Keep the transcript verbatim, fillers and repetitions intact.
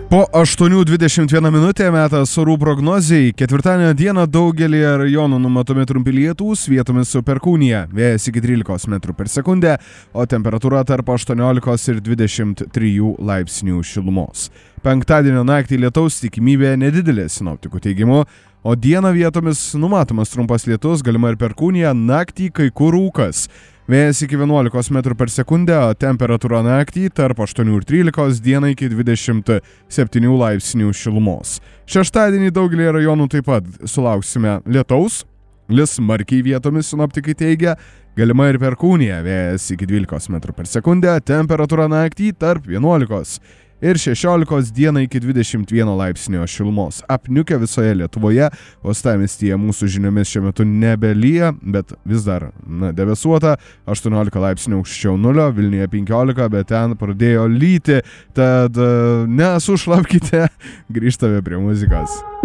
Po aštuonių dvidešimt viena minutė metas orų prognozijai. Ketvirtadienio dieną daugelį rajonų numatomi trumpi lietūs, vietomis su perkūnija. Vėjas iki trylikos metrų per sekundę, o temperatūra tarp aštuoniolikos ir dvidešimt trijų laipsnių šilumos. Penktadienio naktį lietaus tikimybė nedidelė sinoptikų teigimu, o dieną vietomis numatomas trumpas lietus, galima ir perkūnija, naktį kai kur rūkas. Vėjas iki vienuolikos metrų per sekundę, o temperatūra naktį tarp aštuonių ir trylikos, dieną iki dvidešimt septynių laipsnių šilumos. Šeštadienį daugelį rajonų taip pat sulauksime lietaus, lis smarkiai vietomis sinoptikai teigia, galima ir perkūnija, vėjas iki dvylikos metrų per sekundę, temperatūra naktį tarp vienuolikos ir šešiolikos, dieną iki dvidešimt vieno laipsnio šilumos. Apniukę visoje Lietuvoje, uostamiestyje mūsų žiniomis šiuo metu nebelyja, bet vis dar na, debesuota, aštuoniolika laipsnių aukščiau nulio, Vilniuje penkiolika, bet ten pradėjo lyti, tad nesušlapkite, grįžtame prie muzikos.